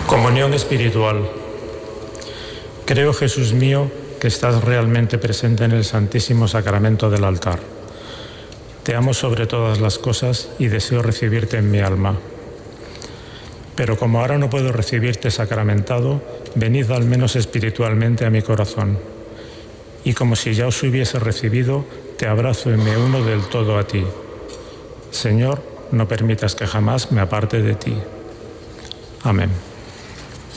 Comunión espiritual. Creo, Jesús mío, que estás realmente presente en el Santísimo Sacramento del altar. Te amo sobre todas las cosas y deseo recibirte en mi alma. Pero como ahora no puedo recibirte sacramentado, venid al menos espiritualmente a mi corazón. Y como si ya os hubiese recibido, te abrazo y me uno del todo a ti. Señor, no permitas que jamás me aparte de ti. Amén.